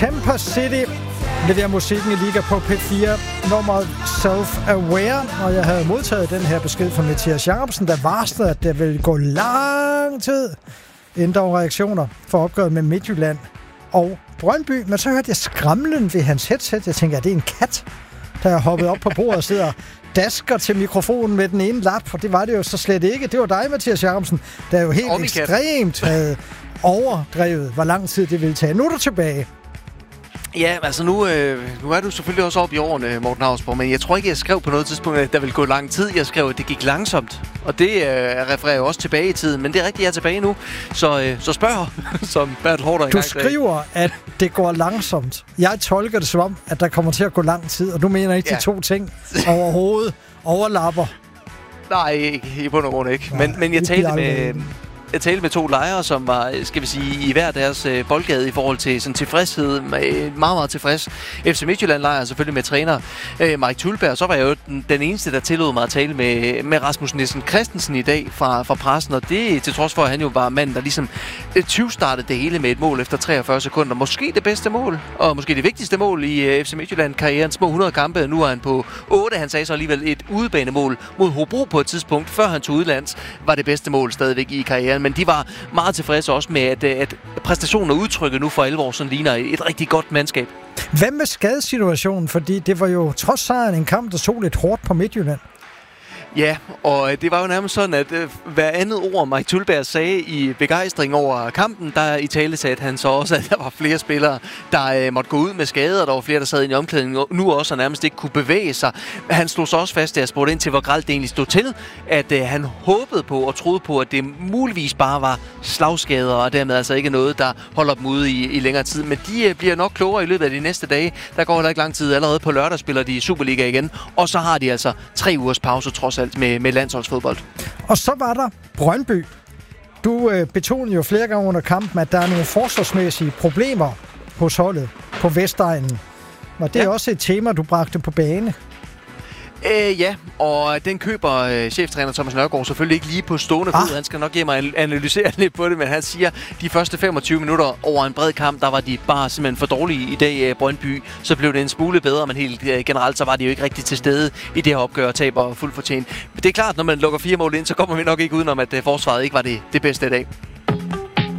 Temper City leverer musikken i Liga på P4, nummeret Self-Aware, og jeg havde modtaget den her besked fra Mathias Jacobsen, der varslede, at det ville gå lang tid, inden der var reaktioner for opgøret med Midtjylland og Brøndby, men så hørte jeg skramlen ved hans headset. Jeg tænkte, at det er en kat, der er hoppet op på bordet og sidder dasker til mikrofonen med den ene lap, for det var det jo så slet ikke. Det var dig, Mathias Jacobsen, der jo helt ekstremt havde overdrevet, hvor lang tid det ville tage. Nu er du tilbage. Ja, altså nu er du selvfølgelig også oppe i årene, Morten Hausborg, men jeg tror ikke, jeg skrev på noget tidspunkt, at der ville gå lang tid. Jeg skrev, at det gik langsomt, og det refererer jo også tilbage i tiden, men det er rigtigt, jeg er tilbage nu. Så spørg, som Bert Hårder engang sagde. Du skriver, at det går langsomt. Jeg tolker det som om, at der kommer til at gå lang tid, og du mener ikke, de to ting overhovedet overlapper. Nej, ikke i bund og grund ikke. Men jeg talte med to lejre, som var, skal vi sige, i hver deres boldgade i forhold til sådan tilfredshed. Meget, meget tilfreds. FC Midtjylland-lejr selvfølgelig med træner Mike Tulberg. Så var jeg jo den eneste, der tillod mig at tale med Rasmus Nielsen Christensen i dag fra pressen. Og det til trods for, at han jo var manden, der ligesom 20-startede det hele med et mål efter 43 sekunder. Måske det bedste mål, og måske det vigtigste mål i FC Midtjylland-karrieren. Små 100 kampe, nu er han på 8. Han sagde så alligevel et udebanemål mod Hobro på et tidspunkt, før han tog udlands, var det bedste mål stadigvæk i karrieren. Men de var meget tilfredse også med, at præstationen og udtrykket nu for alvor sådan ligner et rigtig godt mandskab. Hvad med skadesituationen? Fordi det var jo trods sejren en kamp, der så lidt hårdt på Midtjylland. Ja, og det var jo nærmest sådan, at hver andet ord, Mike Tulberg sagde i begejstring over kampen, der i tale sagde han så også, at der var flere spillere, der måtte gå ud med skader, og der var flere, der sad i omklædningen nu også, og nærmest ikke kunne bevæge sig. Han stod så også fast, da jeg spurgte ind til, hvor grelt det egentlig stod til, at han håbede på og troede på, at det muligvis bare var slagskader, og dermed altså ikke noget, der holder dem ude i længere tid. Men de bliver nok klogere i løbet af de næste dage. Der går heller ikke lang tid. Allerede på lørdag spiller de i Superliga igen, og så har de altså 3 ugers pause trods alt med landsholdsfodbold. Og så var der Brøndby. Du betonede jo flere gange under kampen, at der er nogle forsvarsmæssige problemer hos holdet på Vestegnen. Og det er også et tema, du bragte på bane. Ja, og den køber cheftræner Thomas Nørgaard selvfølgelig ikke lige på stående fod. Han skal nok give mig analysere lidt på det, men han siger, de første 25 minutter over en bred kamp, der var de bare simpelthen for dårlige i dag, Brøndby. Så blev det en smule bedre, men helt generelt, så var de jo ikke rigtig til stede i det her opgør og taber fuldt fortjent. Men det er klart, når man lukker 4 mål ind, så kommer vi nok ikke udenom, at forsvaret ikke var det bedste i dag.